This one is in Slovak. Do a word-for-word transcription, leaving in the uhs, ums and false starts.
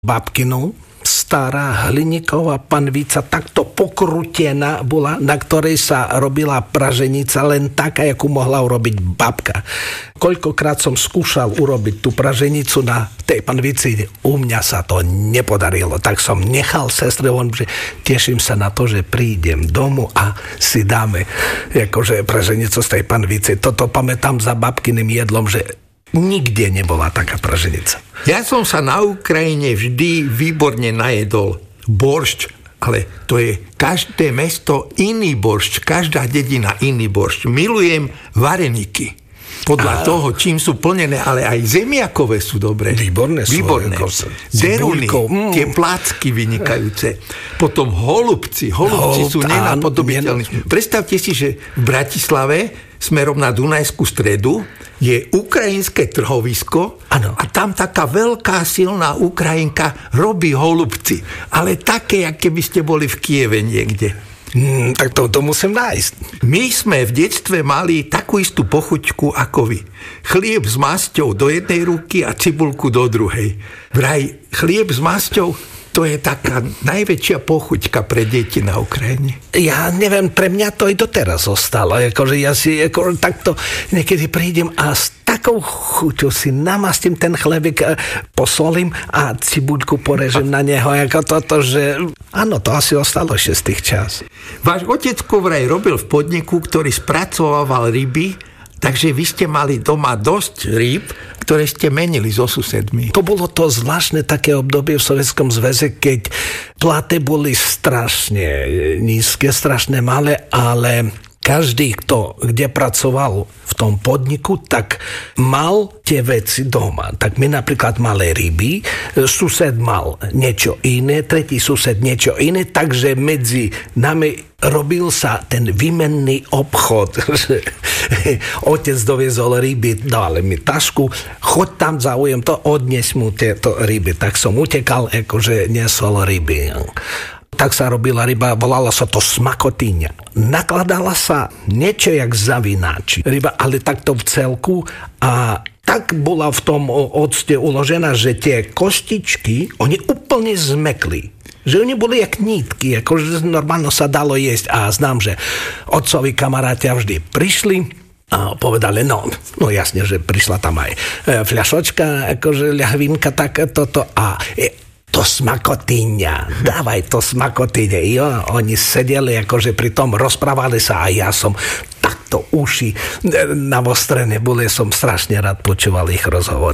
babkinu. Stará hliníková panvica takto pokrutená bola, na ktorej sa robila praženica len taká, akú mohla urobiť babka. Koľkokrát som skúšal urobiť tú praženicu na tej panvici, u mňa sa to nepodarilo. Tak som nechal sestre, že teším sa na to, že prídem domu a si dáme akože praženicu z tej panvice. Toto pamätám za babkyným jedlom, že nikde nebola taká praženica. Ja som sa na Ukrajine vždy výborne najedol boršč, ale to je každé mesto iný boršč, každá dedina iný boršč. Milujem vareniky. Podľa a... toho, čím sú plnené, ale aj zemiakové sú dobré. Výborné sú. Výborné. Deruny, mm. tie plácky vynikajúce. Potom holubci. Holubci Holub, sú nenapodobiteľní. Predstavte si, že v Bratislave smerom na Dunajskú stredu je ukrajinské trhovisko ano. A tam taká veľká silná Ukrajinka robí holubci. Ale také, jak keby ste boli v Kieve niekde. Hmm, tak to, to musím nájsť. My sme v detstve mali takú istú pochuťku ako vy. Chlieb s masťou do jednej ruky a cibulku do druhej. Vraj chlieb s masťou, to je taká najväčšia pochuťka pre deti na Ukrajine. Ja neviem, pre mňa to i doteraz zostalo. Akože ja si ako, takto niekedy prídem a s takou chuťou si namastím ten chlebík, posolím a cibuľku porežem na neho. Ako toto, že áno, to asi ostalo ešte z tých čas. Váš otecko vraj robil v podniku, ktorý spracovával ryby, takže vy ste mali doma dosť rýb, ktoré ste menili so susedmi. To bolo to zvláštne také obdobie v Sovietskom zväze, keď platy boli strašne nízke, strašne malé, ale každý, kto kde pracoval v tom podniku, tak mal tie veci doma. Tak my napríklad mali ryby, sused mal niečo iné, tretí sused niečo iné, takže medzi nami robil sa ten výmenný obchod. Otec doviezol ryby, dal mi tašku, choď tam, zaujem to, odnes mu tieto ryby. Tak som utekal, akože nesol ryby. Tak sa robila ryba, volala sa to smakotíňa. Nakladala sa niečo jak zavináči ryba, ale takto v celku a tak bola v tom octe uložená, že tie kostičky, oni úplne zmekli. Že oni boli jak nítky, akože normálno sa dalo jesť. A znám, že otcovi kamarátia vždy prišli a povedali, no, no jasne, že prišla tam aj fľašočka, akože ľahvinka, tak toto a to smakotíňa, dávaj to smakotíňa. Jo, oni sedeli, akože pri tom rozprávali sa a ja som takto uši navostrené boli, som strašne rád počúval ich rozhovor.